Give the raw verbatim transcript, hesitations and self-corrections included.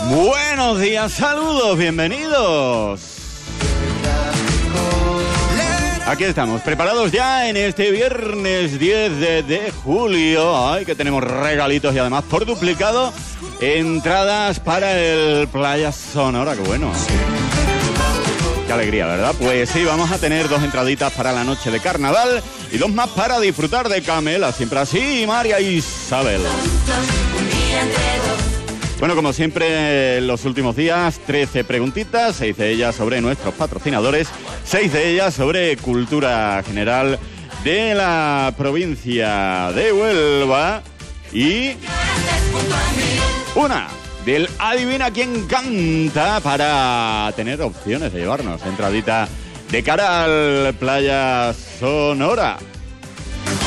Buenos días, saludos, bienvenidos. Aquí estamos, preparados ya en este viernes diez de, de julio. Ay, que tenemos regalitos y además por duplicado entradas para el Playa Sonora, qué bueno. Qué alegría, ¿verdad? Pues sí, vamos a tener dos entraditas para la noche de carnaval y dos más para disfrutar de Camela, siempre así, María Isabel. Bueno, como siempre, en los últimos días, trece preguntitas, seis de ellas sobre nuestros patrocinadores, seis de ellas sobre cultura general de la provincia de Huelva y una del Adivina quién canta para tener opciones de llevarnos entradita de cara al Playa Sonora.